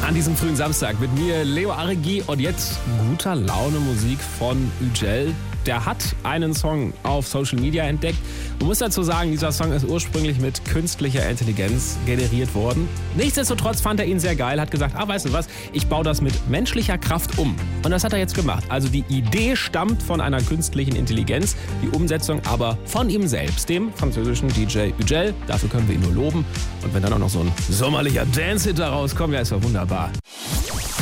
An diesem frühen Samstag mit mir Leo Arigi und jetzt guter Laune Musik von Yücel. Der hat einen Song auf Social Media entdeckt. Man muss dazu sagen, dieser Song ist ursprünglich mit künstlicher Intelligenz generiert worden. Nichtsdestotrotz fand er ihn sehr geil, hat gesagt, weißt du was, ich baue das mit menschlicher Kraft um. Und das hat er jetzt gemacht. Also die Idee stammt von einer künstlichen Intelligenz, die Umsetzung aber von ihm selbst, dem französischen DJ Yücel. Dafür können wir ihn nur loben. Und wenn dann auch noch so ein sommerlicher Dance-Hit da rauskommt, ja, ist doch wunderbar.